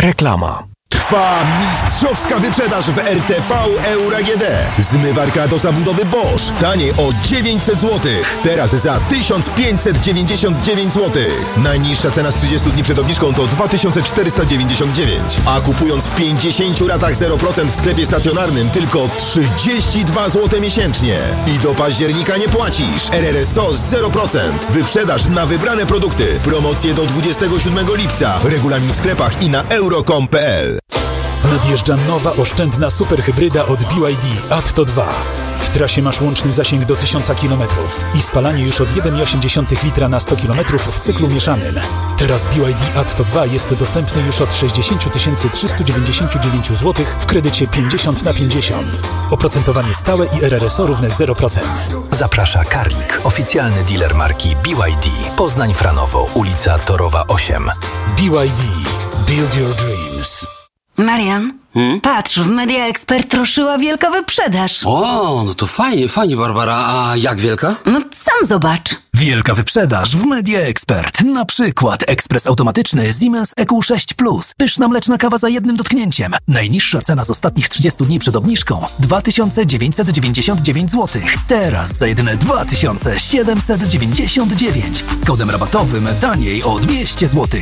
Reklama. Trwa mistrzowska wyprzedaż w RTV Euro AGD. Zmywarka do zabudowy Bosch. Taniej o 900 zł. Teraz za 1599 zł. Najniższa cena z 30 dni przed obniżką to 2499. A kupując w 50 ratach 0% w sklepie stacjonarnym tylko 32 zł miesięcznie. I do października nie płacisz. RRSO 0%. Wyprzedaż na wybrane produkty. Promocje do 27 lipca. Regulamin w sklepach i na euro.com.pl. Nadjeżdża nowa oszczędna superhybryda od BYD Atto 2. W trasie masz łączny zasięg do 1000 km i spalanie już od 1,8 litra na 100 km w cyklu mieszanym. Teraz BYD Atto 2 jest dostępny już od 60 399 zł w kredycie 50/50. Oprocentowanie stałe i RRSO równe 0%. Zaprasza Karlik, oficjalny dealer marki BYD. Poznań Franowo, ulica Torowa 8. BYD. Build your dreams. Marian, patrz, w Media Expert ruszyła wielka wyprzedaż. O, no to fajnie, Barbara. A jak wielka? No sam zobacz. Wielka wyprzedaż w Media Expert. Na przykład ekspres automatyczny Siemens EQ6 Plus. Pyszna mleczna kawa za jednym dotknięciem. Najniższa cena z ostatnich 30 dni przed obniżką 2999 zł. Teraz za jedyne 2799. Z kodem rabatowym taniej o 200 zł.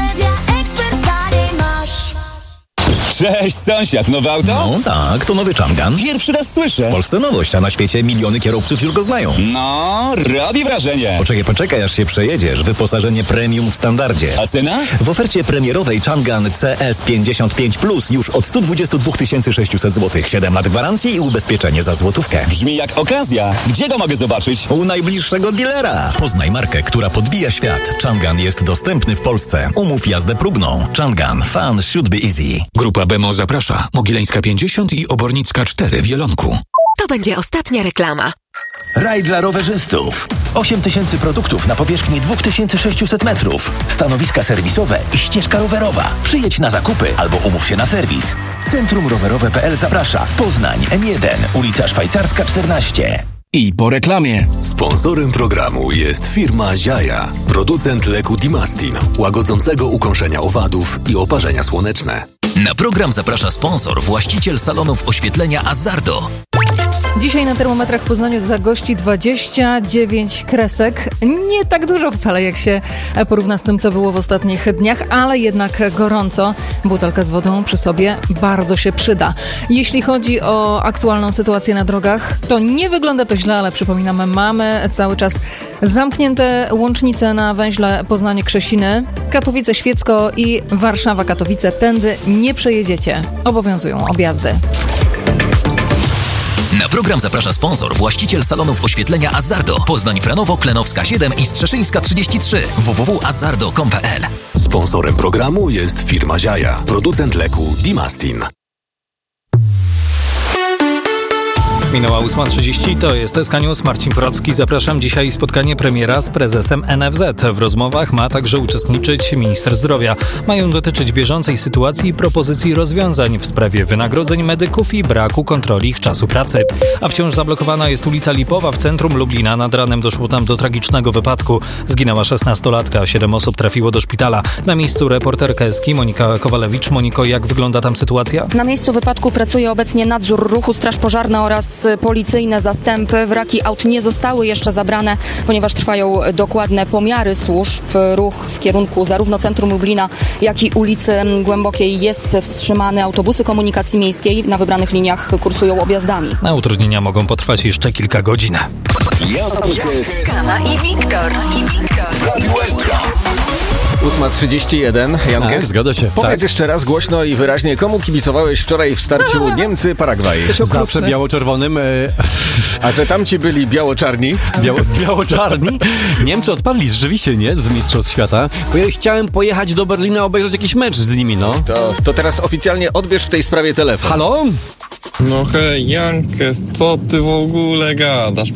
Cześć, sąsiad, nowe auto? No tak, to nowy Changan. Pierwszy raz słyszę. W Polsce nowość, a na świecie miliony kierowców już go znają. No, robi wrażenie. Poczekaj, aż się przejedziesz. Wyposażenie premium w standardzie. A cena? W ofercie premierowej Changan CS 55 Plus już od 122 600 zł. 7 lat gwarancji i ubezpieczenie za złotówkę. Brzmi jak okazja. Gdzie go mogę zobaczyć? U najbliższego dealera. Poznaj markę, która podbija świat. Changan jest dostępny w Polsce. Umów jazdę próbną. Changan. Fun should be easy. Grupa Bemo zaprasza. Mogileńska 50 i Obornicka 4 w Wielonku. To będzie ostatnia reklama. Raj dla rowerzystów. 8000 produktów na powierzchni 2600 metrów. Stanowiska serwisowe i ścieżka rowerowa. Przyjedź na zakupy albo umów się na serwis. Centrum Rowerowe.pl zaprasza. Poznań, M1, ulica Szwajcarska 14. I po reklamie. Sponsorem programu jest firma Ziaja, producent leku Dimastin, łagodzącego ukąszenia owadów i oparzenia słoneczne. Na program zaprasza sponsor, właściciel salonów oświetlenia Azzardo. Dzisiaj na termometrach w Poznaniu zagości 29 kresek. Nie tak dużo wcale, jak się porówna z tym, co było w ostatnich dniach, ale jednak gorąco. Butelka z wodą przy sobie bardzo się przyda. Jeśli chodzi o aktualną sytuację na drogach, to nie wygląda to źle, ale przypominamy, mamy cały czas zamknięte łącznice na węźle Poznanie-Krzesiny, Katowice-Świecko i Warszawa-Katowice. Tędy nie przejedziecie. Obowiązują objazdy. Na program zaprasza sponsor, właściciel salonów oświetlenia Azzardo. Poznań Franowo, Klenowska 7 i Strzeszyńska 33. www.azzardo.com.pl. Sponsorem programu jest firma Ziaja, producent leku Dimastin. Minęła 8:30, to jest SK News, Marcin Procki. Zapraszam. Dzisiaj spotkanie premiera z prezesem NFZ. W rozmowach ma także uczestniczyć minister zdrowia. Mają dotyczyć bieżącej sytuacji i propozycji rozwiązań w sprawie wynagrodzeń medyków i braku kontroli ich czasu pracy. A wciąż zablokowana jest ulica Lipowa w centrum Lublina. Nad ranem doszło tam do tragicznego wypadku. Zginęła 16-latka, 7 osób trafiło do szpitala. Na miejscu reporterka Eski Monika Kowalewicz. Moniko, jak wygląda tam sytuacja? Na miejscu wypadku pracuje obecnie nadzór ruchu, straż pożarna oraz policyjne zastępy. Wraki aut nie zostały jeszcze zabrane, ponieważ trwają dokładne pomiary służb. Ruch w kierunku zarówno centrum Lublina, jak i ulicy Głębokiej jest wstrzymany. Autobusy komunikacji miejskiej na wybranych liniach kursują objazdami. Na utrudnienia mogą potrwać jeszcze kilka godzin. Kama i Wiktor. 8:31. Jankes, zgadza się. Powiedz jeszcze raz głośno i wyraźnie, komu kibicowałeś wczoraj w starciu Niemcy-Paragwaj? Zawsze biało-czerwonym. A że tamci byli biało-czarni? Biało-czarni? Niemcy odpadli rzeczywiście, nie? Z Mistrzostw Świata. Chciałem pojechać do Berlina, obejrzeć jakiś mecz z nimi, no. To teraz oficjalnie odbierz w tej sprawie telefon. Halo? No hej, Jankes, co ty w ogóle gadasz?